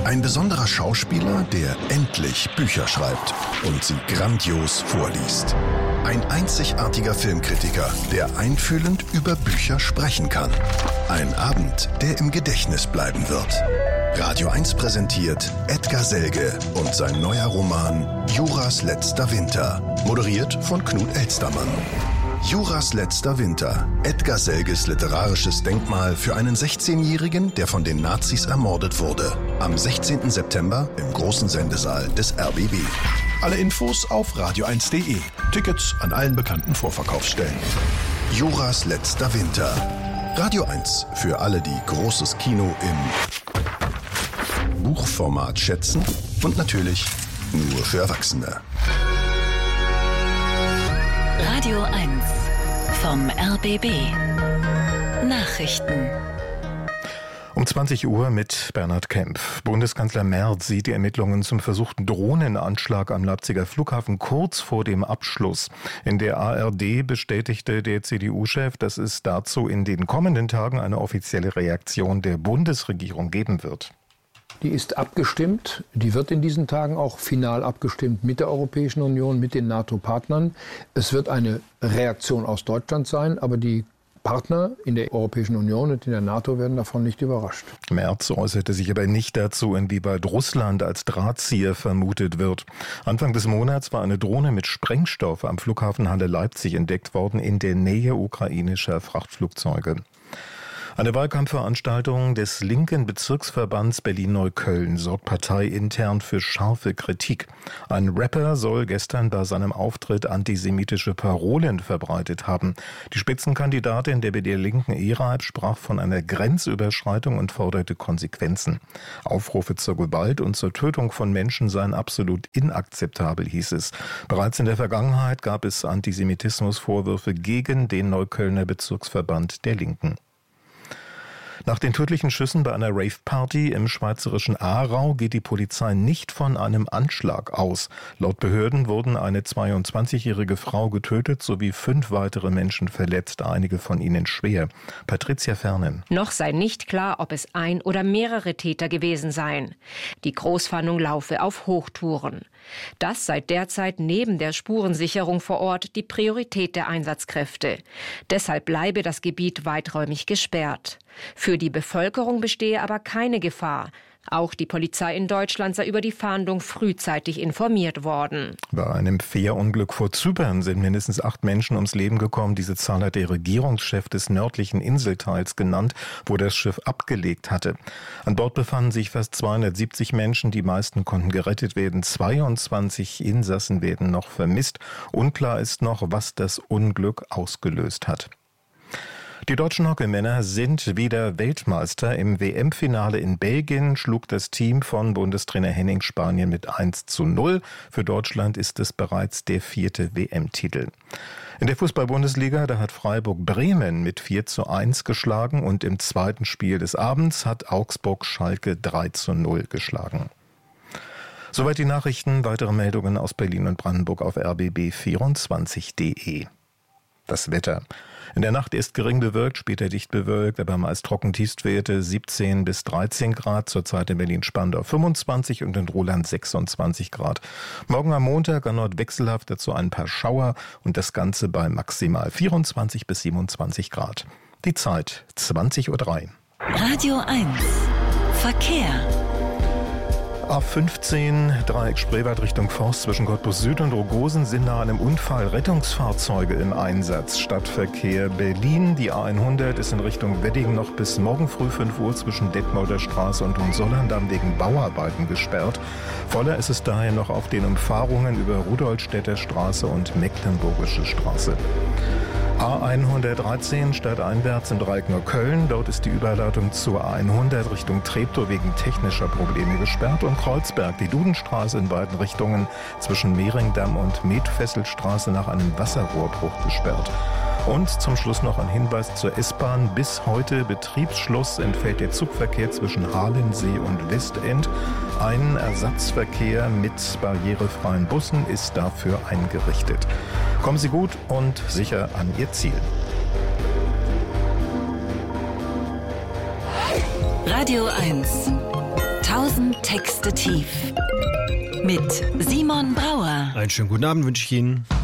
Ein besonderer Schauspieler, der endlich Bücher schreibt und sie grandios vorliest. Ein einzigartiger Filmkritiker, der einfühlend über Bücher sprechen kann. Ein Abend, der im Gedächtnis bleiben wird. Radio 1 präsentiert Edgar Selge und sein neuer Roman Juras letzter Winter, moderiert von Knut Elstermann. Juras letzter Winter, Edgar Selges literarisches Denkmal für einen 16-Jährigen, der von den Nazis ermordet wurde. Am 16. September im großen Sendesaal des RBB. Alle Infos auf radio1.de. Tickets an allen bekannten Vorverkaufsstellen. Juras letzter Winter. Radio 1 für alle, die großes Kino im Buchformat schätzen und natürlich nur für Erwachsene. Radio 1 vom RBB. Nachrichten. Um 20 Uhr mit Bernhard Kempf. Bundeskanzler Merz sieht die Ermittlungen zum versuchten Drohnenanschlag am Leipziger Flughafen kurz vor dem Abschluss. In der ARD bestätigte der CDU-Chef, dass es dazu in den kommenden Tagen eine offizielle Reaktion der Bundesregierung geben wird. Die ist abgestimmt, die wird in diesen Tagen auch final abgestimmt mit der Europäischen Union, mit den NATO-Partnern. Es wird eine Reaktion aus Deutschland sein, aber die Partner in der Europäischen Union und in der NATO werden davon nicht überrascht. Merz äußerte sich aber nicht dazu, inwieweit Russland als Drahtzieher vermutet wird. Anfang des Monats war eine Drohne mit Sprengstoff am Flughafen Halle-Leipzig entdeckt worden in der Nähe ukrainischer Frachtflugzeuge. Eine Wahlkampfveranstaltung des linken Bezirksverbands Berlin-Neukölln sorgt parteiintern für scharfe Kritik. Ein Rapper soll gestern bei seinem Auftritt antisemitische Parolen verbreitet haben. Die Spitzenkandidatin der BDR-Linken Eraib sprach von einer Grenzüberschreitung und forderte Konsequenzen. Aufrufe zur Gewalt und zur Tötung von Menschen seien absolut inakzeptabel, hieß es. Bereits in der Vergangenheit gab es Antisemitismusvorwürfe gegen den Neuköllner Bezirksverband der Linken. Nach den tödlichen Schüssen bei einer Rave-Party im schweizerischen Aarau geht die Polizei nicht von einem Anschlag aus. Laut Behörden wurden eine 22-jährige Frau getötet sowie 5 weitere Menschen verletzt, einige von ihnen schwer. Patricia Fernen. Noch sei nicht klar, ob es ein oder mehrere Täter gewesen seien. Die Großfahndung laufe auf Hochtouren. Das sei derzeit neben der Spurensicherung vor Ort die Priorität der Einsatzkräfte. Deshalb bleibe das Gebiet weiträumig gesperrt. Für die Bevölkerung bestehe aber keine Gefahr. Auch die Polizei in Deutschland sei über die Fahndung frühzeitig informiert worden. Bei einem Fährunglück vor Zypern sind mindestens 8 Menschen ums Leben gekommen. Diese Zahl hat der Regierungschef des nördlichen Inselteils genannt, wo das Schiff abgelegt hatte. An Bord befanden sich fast 270 Menschen. Die meisten konnten gerettet werden. 22 Insassen werden noch vermisst. Unklar ist noch, was das Unglück ausgelöst hat. Die deutschen Hockeymänner sind wieder Weltmeister. Im WM-Finale in Belgien schlug das Team von Bundestrainer Henning Spanien mit 1:0. Für Deutschland ist es bereits der 4. WM-Titel. In der Fußball-Bundesliga, da hat Freiburg Bremen mit 4:1 geschlagen und im zweiten Spiel des Abends hat Augsburg Schalke 3:0 geschlagen. Soweit die Nachrichten. Weitere Meldungen aus Berlin und Brandenburg auf rbb24.de. Das Wetter. In der Nacht ist gering bewölkt, später dicht bewölkt, aber meist trocken, Tiefstwerte 17 bis 13 Grad, zurzeit in Berlin-Spandau 25 und in Roland 26 Grad. Morgen am Montag an Nord wechselhaft, dazu ein paar Schauer und das Ganze bei maximal 24 bis 27 Grad. Die Zeit 20:03 Uhr. Radio 1 Verkehr. A15, Dreieck Spreewald Richtung Forst zwischen Cottbus Süd und Rogosen sind nach einem Unfall Rettungsfahrzeuge im Einsatz. Stadtverkehr Berlin, die A100 ist in Richtung Wedding noch bis morgen früh 5 Uhr zwischen Detmolder Straße und Hohenzollern-Damm wegen Bauarbeiten gesperrt. Voller ist es daher noch auf den Umfahrungen über Rudolstädter Straße und Mecklenburgische Straße. A113 stadteinwärts im Dreieck Neukölln. Dort ist die Überleitung zur A100 Richtung Treptow wegen technischer Probleme gesperrt. Und Kreuzberg, die Dudenstraße in beiden Richtungen zwischen Mehringdamm und Metfesselstraße nach einem Wasserrohrbruch gesperrt. Und zum Schluss noch ein Hinweis zur S-Bahn. Bis heute Betriebsschluss entfällt der Zugverkehr zwischen Halensee und Westend. Ein Ersatzverkehr mit barrierefreien Bussen ist dafür eingerichtet. Kommen Sie gut und sicher an Ihr Ziel. Radio 1. 1000 lesen Texte tief. Mit Simon Brauer. Einen schönen guten Abend wünsche ich Ihnen.